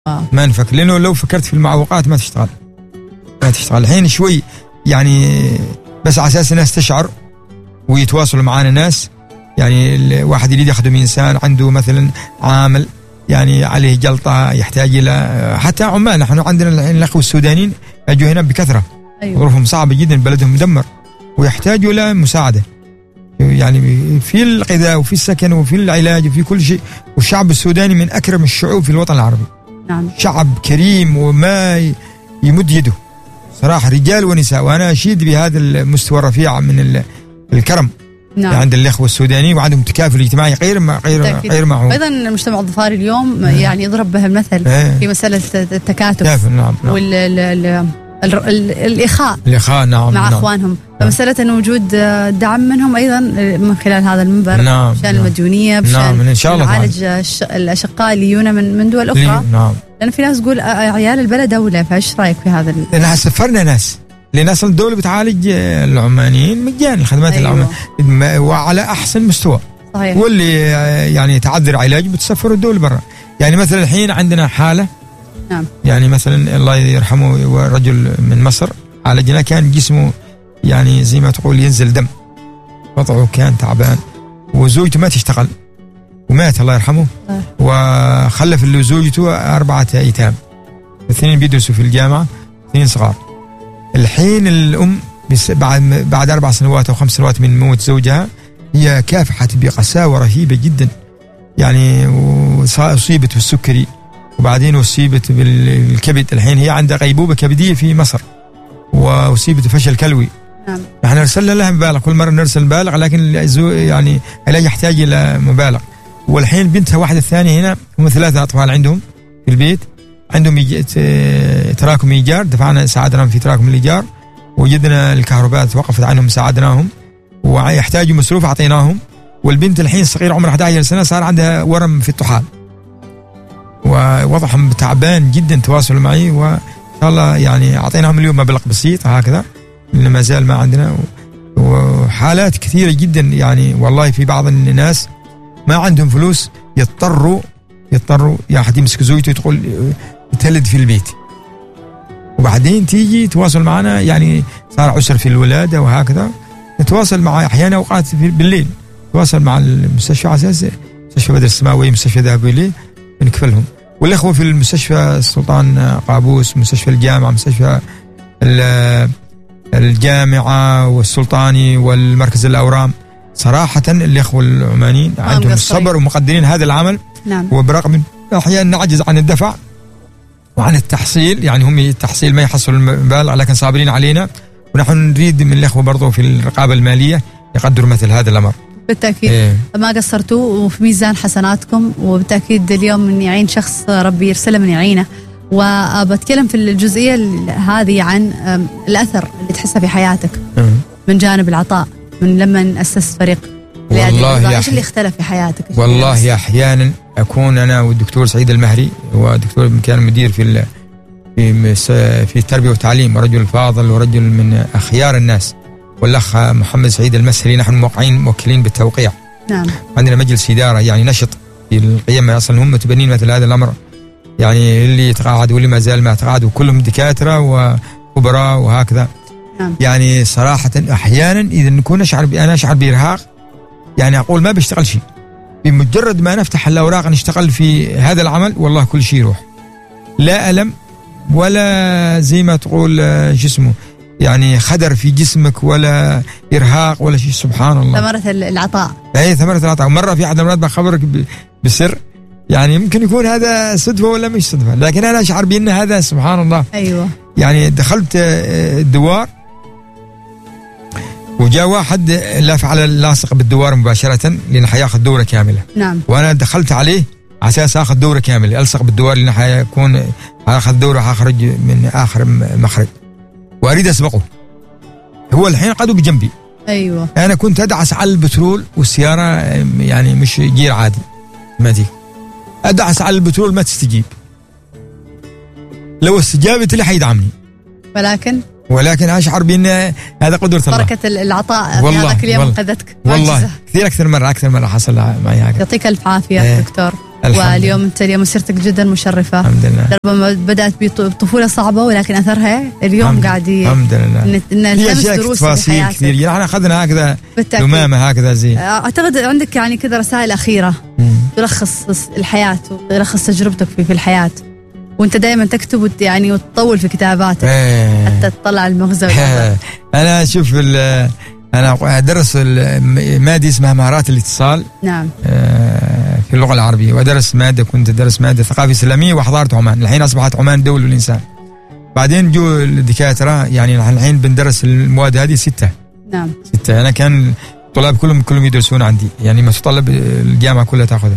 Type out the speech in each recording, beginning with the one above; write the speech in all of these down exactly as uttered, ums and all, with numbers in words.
آه. ما نفكر، لأنه لو فكرت في المعوقات ما تشتغل ما تشتغل. الحين شوي يعني بس على أساس الناس تشعر ويتواصلوا معانا ناس، يعني الواحد يريد يخدم إنسان عنده مثلا عامل يعني عليه جلطة يحتاج إلى، حتى عمال نحن عندنا الحين الأخوة السودانيين أجوا هنا بكثرة. أيوة. ظروفهم صعبة جدا، بلدهم مدمر ويحتاجوا إلى مساعدة، يعني في الغذاء وفي السكن وفي العلاج وفي كل شيء. والشعب السوداني من أكرم الشعوب في الوطن العربي. نعم. شعب كريم وما يمد يده صراحة، رجال ونساء. وأنا أشيد بهذا المستوى الرفيع من الكرم. نعم. عند الإخوة السودانيين وعندهم تكافل اجتماعي غير ما غير غير معه. أيضا المجتمع الظفاري اليوم مم. يعني يضرب به المثل ايه. في مسألة التكاتف. نعم. نعم. وال ال ال ال الإخاء الإخاء نعم مع نعم. أخوانهم. فمسألة أن وجود دعم منهم أيضا من خلال هذا المنبر. نعم. بشأن المديونية، بشأن نعم. إن شاء الله نعالج الأشقاء اللي يجونا من من دول أخرى. نعم. لأن في ناس تقول عيال البلد دولة، فإيش رأيك في هذا؟ لأنها سفرنا ناس، لأن أصل الدولة بتعالج العمانيين مجانا الخدمات. أيوة. العمانية وعلى أحسن مستوى. صحيح. واللي يعني تعذر علاج بتسفر الدولة برا. يعني مثلا الحين عندنا حالة. نعم. يعني مثلا الله يرحمه رجل من مصر عالجنا، كان جسمه يعني زي ما تقول ينزل دم، وضعه كان تعبان، وزوجته ما تشتغل ومات الله يرحمه. أه. وخلف اللي زوجته أربعة أيتام، اثنين بيدرسوا في الجامعة، اثنين صغار. الحين الأم بعد بعد أربع سنوات أو خمس سنوات من موت زوجها هي كافحت بقساوة رهيبة جدا، يعني أصيبت بالسكري وبعدين أصيبت بالكبد. الحين هي عندها غيبوبة كبدية في مصر، وأصيبت بفشل كلوي. نعم. نحن أرسلنا لها مبالغ، كل مرة نرسل مبالغ، لكن يعني علاج يحتاج إلى مبالغ. والحين بنتها واحدة الثانية هنا، هم ثلاثة أطفال عندهم في البيت، عندهم تراكم إيجار، دفعنا ساعدناهم في تراكم الإيجار، وجدنا الكهرباء توقفت عنهم ساعدناهم، ويحتاجوا مصروف أعطيناهم. والبنت الحين صغيرة عمرها أحد عشر سنة صار عندها ورم في الطحال، ووضعهم تعبان جدا. تواصلوا معي وإن شاء الله يعني أعطيناهم اليوم مبلغ بسيط هكذا، لأن ما زال ما عندنا. وحالات كثيرة جدا يعني والله، في بعض الناس ما عندهم فلوس يضطروا يضطروا يا أحد يمسك زوجته تقول تلد في البيت، وبعدين تيجي تواصل معنا. يعني صار عسر في الولادة وهكذا، نتواصل مع أحيانا أوقات بالليل، نتواصل مع المستشفى على أساس مستشفى بدر السماوي، مستشفى ذهب إليه بنكفلهم. والأخوة في المستشفى السلطان قابوس، مستشفى الجامعة، مستشفى الجامعة والسلطاني والمركز الأورام، صراحة الأخوة العمانيين عندهم الصبر ومقدرين هذا العمل. نعم. وبرغم أحيانا نعجز عن الدفع وعن التحصيل، يعني هم التحصيل ما يحصلوا المبالغ، لكن صابرين علينا. ونحن نريد من الأخوة برضو في الرقابة المالية يقدروا مثل هذا الأمر. بالتأكيد. إيه. ما قصرتوا وفي ميزان حسناتكم، وبالتأكيد اليوم من يعين شخص ربي يرسله من يعينه. وبتكلم في الجزئية هذه عن الأثر اللي تحسه في حياتك من جانب العطاء، من لما أسست فريق. والله ايش اللي اختلف في حياتك؟ والله أحيانا أكون أنا والدكتور سعيد المهري، ودكتور كان مدير في في في التربية والتعليم، رجل فاضل ورجل من أخيار الناس، والأخ محمد سعيد المسهري، نحن موقعين موكلين بالتوقيع. نعم. عندنا مجلس إدارة يعني نشط في القيم، أصلا هم متبنين مثل هذا الأمر، يعني اللي يتقاعد واللي ما زال ما يتقاعد، وكلهم دكاترة وخبراء وهكذا. نعم. يعني صراحة أحيانا إذا نكون أشعر أنا أشعر بإرهاق، يعني أقول ما بيشتغل شيء، بمجرد ما نفتح الأوراق نشتغل في هذا العمل والله كل شيء يروح، لا ألم ولا زي ما تقول جسمه يعني خدر في جسمك ولا إرهاق ولا شيء. سبحان الله، ثمرة العطاء. أي ثمرة العطاء. مرة في أحد المرات بخبرك بسر، يعني يمكن يكون هذا صدفة ولا مش صدفة، لكن أنا أشعر بأن هذا سبحان الله. أيوة. يعني دخلت الدوار وجاء واحد لف على اللاصق بالدوار مباشرة لأنه حياخذ دورة كاملة. نعم. وأنا دخلت عليه على أساس أخذ دورة كاملة، ألصق بالدوار لأنه حيكون أخذ دورة حخرج من آخر مخرج، وأريد أسبقه. هو الحين قعدوا بجنبي. أيوة. أنا كنت أدعس على البترول والسيارة يعني مش جير عادي، ما دي أدعس على البترول ما تستجيب، لو استجابت لي حيدعمني، ولكن ولكن أشعر بأن هذا قدرة الله، بركة العطاء في هذاك اليوم أنقذتك. والله كثير أكثر مرة أكثر مرة حصل معي هكذا. يعطيك ألف عافية. ايه. دكتور واليوم أنت اليوم مسيرتك جدا مشرفة الحمد لله. ربما بدأت بطفولة صعبة ولكن أثرها اليوم قاعد الحمد لله نلتمس دروس في حياتك كثير. يعني احنا أخذنا هكذا تمامة هكذا زي أعتقد عندك يعني كذا رسائل أخيرة مم. تلخص الحياة وتلخص تجربتك في في الحياة، وأنت دائما تكتب وت يعني وتطول في كتاباتك ايه. حتى تطلع المغزى. أنا أشوف أنا أدرس مادة اسمها مهارات الاتصال نعم في اللغة العربية، وأدرس مادة كنت أدرس مادة ثقافة إسلامية وحضارة عمان. الحين أصبحت عمان دولة الإنسان. بعدين جو الدكاترة يعني الحين بندرس المواد هذه ستة. نعم ستة. أنا كان الطلاب كلهم كلهم يدرسون عندي، يعني ما تطلب الجامعة كلها تأخذها.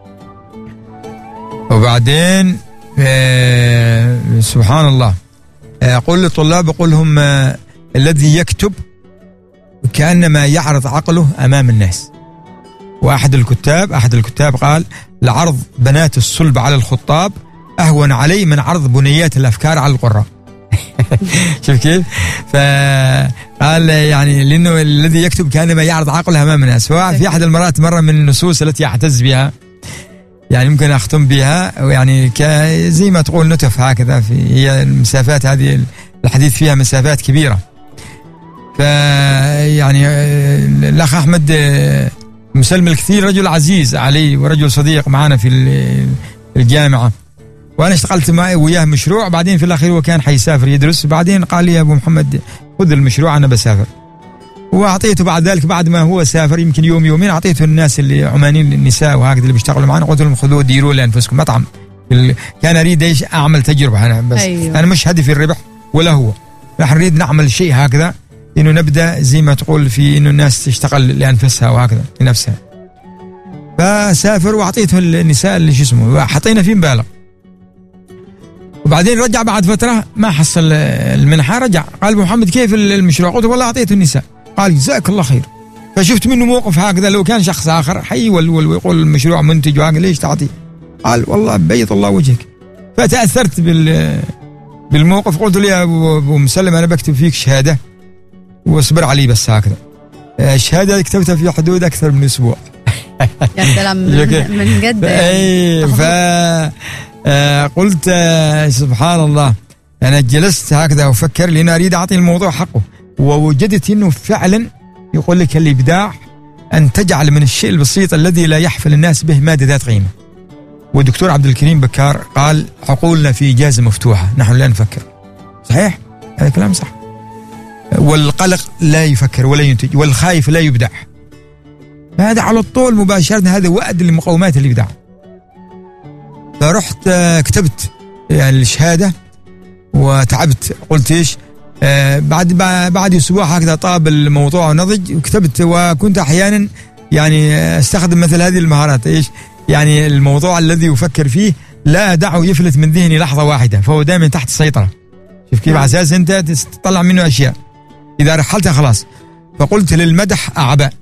وبعدين آه سبحان الله أقول للطلاب أقول لهم آه الذي يكتب كأنما يعرض عقله أمام الناس. وأحد الكتاب أحد الكتاب قال لعرض بنات الصلب على الخطاب أهون علي من عرض بنيات الأفكار على القراء. شوف كيف؟ فقال يعني لأنه الذي يكتب كأنما يعرض عقله أمام الناس. في أحد المرات مرة من النصوص التي أعتز بها يعني ممكن أختم بها، يعني زي ما تقول نتف هكذا، في هي المسافات هذه الحديث فيها مسافات كبيرة. فيعني الأخ أحمد مسلم الكثير رجل عزيز علي ورجل صديق معنا في الجامعة، وأنا اشتغلت معي وياه مشروع. بعدين في الأخير هو كان حيسافر يدرس، بعدين قال لي يا أبو محمد خذ المشروع أنا بسافر. وأعطيته بعد ذلك بعد ما هو سافر يمكن يوم يومين أعطيته الناس اللي عمانيين النساء وهكذا اللي بيشتغلوا معنا، قلت لهم خذوه ديروا لأنفسكم مطعم. كان أريد إيش أعمل تجربة أنا بس. أيوه. أنا مش هدفي الربح ولا هو، نحن نريد نعمل شيء هكذا إنه نبدأ زي ما تقول في إنه الناس تشتغل لأنفسها وهكذا لنفسها. فسافر وأعطيته النساء اللي شو اسمه وحطينا فيه مبالغ. وبعدين رجع بعد فترة ما حصل المنحة، رجع قال أبو محمد كيف المشروع؟ قلت والله أعطيته النساء. قال جزاك الله خير. فشفت منه موقف هكذا، لو كان شخص آخر حيول ويقول المشروع منتج وهكذا ليش تعطيه؟ قال والله بيض الله وجهك. فتأثرت بال بالموقف. قلت له يا أبو مسلم أنا بكتب فيك شهادة واصبر علي بس هكذا. الشهادة كتبتها في حدود أكثر من أسبوع. يا سلام من, من قد يعني. فقلت سبحان الله أنا جلست هكذا وفكر لأن أريد أعطي الموضوع حقه، ووجدت أنه فعلا يقول لك الإبداع أن تجعل من الشيء البسيط الذي لا يحفل الناس به مادة ذات قيمة. والدكتور عبد الكريم بكار قال عقولنا في إجازة مفتوحة، نحن لا نفكر. صحيح؟ هذا كلام صح. والقلق لا يفكر ولا ينتج، والخايف لا يبدع. هذا على الطول مباشرة هذا وأد لمقومات الإبداع. فرحت كتبت يعني الشهادة وتعبت. قلت إيش آه بعد بعد أسبوع هكذا طاب الموضوع ونضج وكتبت. وكنت أحيانا يعني استخدم مثل هذه المهارات. إيش يعني الموضوع الذي يفكر فيه لا أدعه يفلت من ذهني لحظة واحدة، فهو دائما تحت السيطرة. شوف كيف على أساس أنت تطلع منه أشياء إذا رحلتها خلاص. فقلت للمدح أعباء،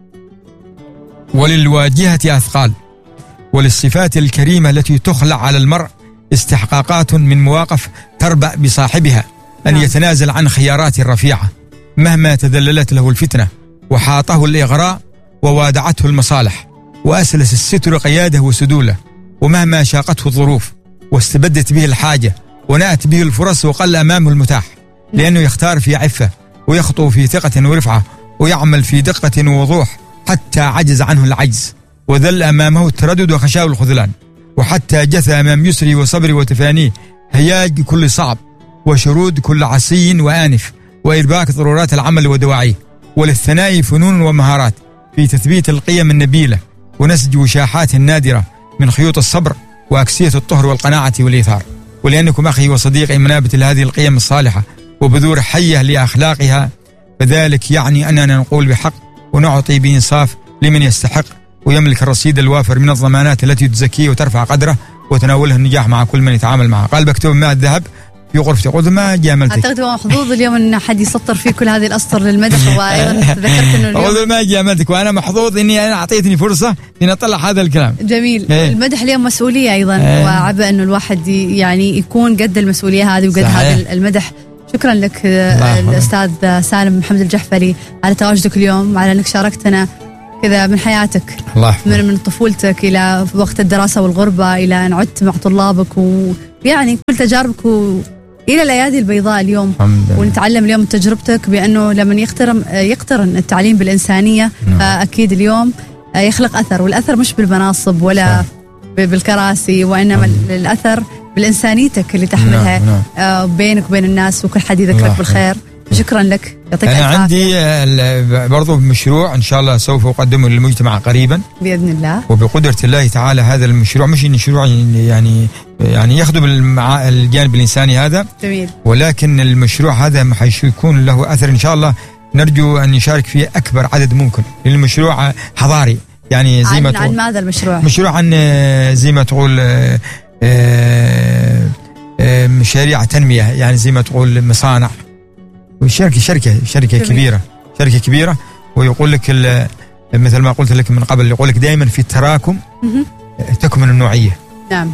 وللواجهة أثقال، وللصفات الكريمة التي تخلع على المرء استحقاقات من مواقف تربأ بصاحبها أن يتنازل عن خيارات رفيعة مهما تذللت له الفتنة وحاطه الإغراء ووادعته المصالح وأسلس الستر قياده وسدوله، ومهما شاقته الظروف واستبدت به الحاجة ونأت به الفرص وقل أمامه المتاح، لأنه يختار في عفة ويخطو في ثقة ورفعة ويعمل في دقة ووضوح حتى عجز عنه العجز وذل أمامه التردد وخشاء الخذلان، وحتى جثى أمام يسري وصبري وتفانيه هياج كل صعب وشرود كل عصي وآنف وإرباك ضرورات العمل ودواعيه. وللثناء فنون ومهارات في تثبيت القيم النبيلة ونسج وشاحات النادرة من خيوط الصبر وأكسية الطهر والقناعة والإيثار. ولأنكم أخي وصديقي منابت لهذه القيم الصالحة وبذور حية لأخلاقها، فذلك يعني أننا نقول بحق ونعطي بإنصاف لمن يستحق ويملك الرصيد الوافر من الضمانات التي تزكيه وترفع قدره وتناوله النجاح مع كل من يتعامل معه. قال بكتب ماء الذهب في غرفتي. قلت ما جاملتك. أعتقد هو محظوظ اليوم أن حد يسطر فيه كل هذه الأسطر للمدح. وأيضا ذكرت أنه اليوم قلت ما جاملتك، وأنا محظوظ إني أنا أعطيتني فرصة إني أطلع هذا الكلام. جميل. ايه. المدح اليوم مسؤولية أيضا. ايه. وعبء أنه الواحد يعني يكون قد المسؤولية هذه وقد هذا المدح. شكرا لك الأستاذ سالم محمد الجحفري على تواجدك اليوم، على أنك شاركتنا كذا من حياتك، الله يحفظك. من من طفولتك إلى وقت الدراسة والغربة، إلى أن عدت مع طلابك، ويعني كل تجاربك و... إلى الأيادي البيضاء اليوم. ونتعلم اليوم من تجربتك بأنه لما يقترن يقترن التعليم بالإنسانية نعم. فأكيد اليوم يخلق أثر، والأثر مش بالمناصب ولا صح. بالكراسي، وإنما نعم. الأثر بالإنسانيتك اللي تحملها نعم. نعم. بينك وبين الناس، وكل حد يذكرك بالخير. شكرا لك، يعطيك أنا عندي برضو مشروع إن شاء الله سوف أقدمه للمجتمع قريبا بإذن الله، وبقدرة الله تعالى. هذا المشروع مش مشروع يعني يعني يخدم الجانب الإنساني هذا جميل، ولكن المشروع هذا حيكون له أثر إن شاء الله. نرجو أن نشارك فيه أكبر عدد ممكن، لأن المشروع حضاري يعني زي ما تقول. عن ماذا المشروع؟ مشروع عن زي ما تقول مشاريع تنمية، يعني زي ما تقول مصانع وشركة شركة شركة جميل. كبيرة شركة كبيرة. ويقول لك مثل ما قلت لك من قبل، يقول لك دائما في التراكم تكمن النوعية. نعم.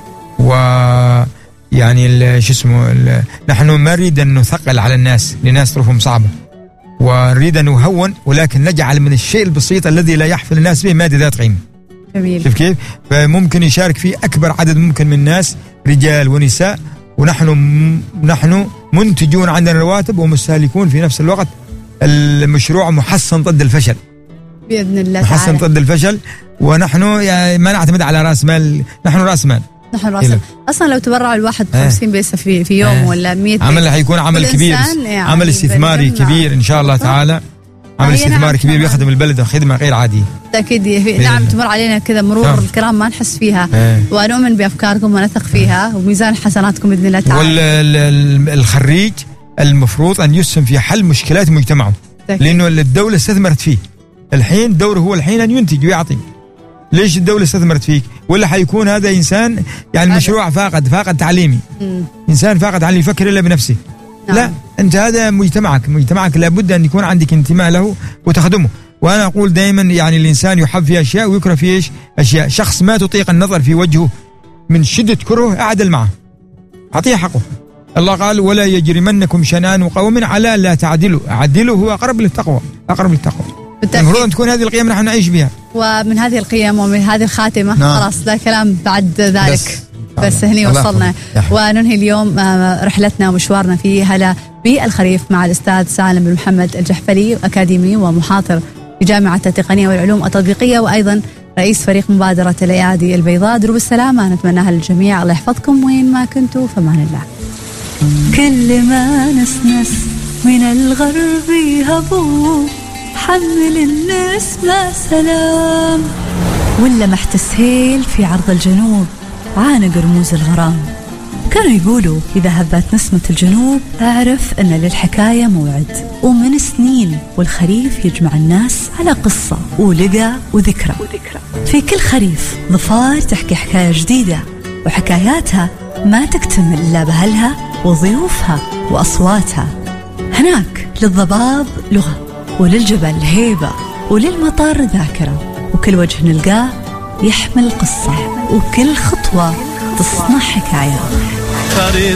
ويعني شو اسمه، نحن ما نريد أن نثقل على الناس، لناس ظروفهم صعبة، ونريد أن نهون، ولكن نجعل من الشيء البسيط الذي لا يحفل الناس به مادة ذات قيمة. جميل. شوف كيف؟ فممكن يشارك فيه أكبر عدد ممكن من الناس، رجال ونساء، ونحن نحن منتجون عندنا رواتب ومستهلكون في نفس الوقت. المشروع محصن ضد الفشل بإذن الله محصن تعالى. ضد الفشل، ونحن يعني ما نعتمد على رأس مال، نحن رأس مال. نحن رأس مال. أصلا لو تبرع الواحد خمسين بيسة في في يوم اه ولا مية، عمل حيكون عمل كبير، يعني عمل استثماري كبير إن شاء الله تعالى. عمل استثماري كبير يخدم البلد خدمة غير عادية. أكيد نعم. تمر علينا كذا مرور نعم. الكرام ما نحس فيها اه. ونؤمن بأفكاركم ونثق فيها، وميزان حسناتكم بإذن الله تعالى. والخريج المفروض أن يسهم في حل مشكلات مجتمعه، لأنه الدولة استثمرت فيه. الحين دوره هو الحين أن ينتج ويعطي. ليش الدولة استثمرت فيك؟ ولا حيكون هذا إنسان يعني مشروع فاقد فاقد تعليمي، م. إنسان فاقد تعليمي يفكر إلا بنفسه. نعم. لا، أنت هذا مجتمعك مجتمعك لابد أن يكون عندك انتماء له وتخدمه. وأنا أقول دائما يعني الإنسان يحب في أشياء ويكره في إيش أشياء. شخص ما تطيق النظر في وجهه من شدة كره أعدل معه، أعطيه حقه. الله قال ولا يجرمنكم شنآن قوم على لا تعدلوا، عدلوا هو أقرب للتقوى، أقرب للتقوى. المفروض أن تكون هذه القيم نحن نعيش بها. ومن هذه القيم ومن هذه الخاتمة نعم. خلاص لا كلام بعد ذلك، بس, بس هني وصلنا. وننهي اليوم رحلتنا ومشوارنا في هلا بالخريف مع الأستاذ سالم بن محمد الجحفلي، أكاديمي ومحاضر في جامعة التقنية والعلوم التطبيقية، وأيضا رئيس فريق مبادرة الأيادي البيضاء. دروب السلامة نتمناها للجميع، الله يحفظكم وين ما كنتوا، فمان الله. كل ما نسنس من الغرب يهبوا، حمل الناس ما سلام، ولا محت السهيل في عرض الجنوب عانق رموز الغرام. كانوا يقولوا إذا هبت نسمة الجنوب أعرف أن للحكاية موعد، ومن سنين والخريف يجمع الناس على قصة ولقى وذكرى. في كل خريف ظفار تحكي حكاية جديدة، وحكاياتها ما تكتمل إلا بأهلها وضيوفها وأصواتها. هناك للضباب لغة، وللجبل هيبة، وللمطر ذاكرة، وكل وجه نلقاه يحمل قصة، وكل خطوة تصنع حكاية. خريف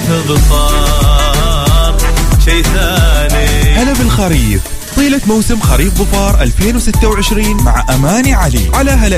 ظفار شي ثاني. هلا بالخريف، طيلة موسم خريف ظفار ألفين وستة وعشرين مع أماني علي على هلا.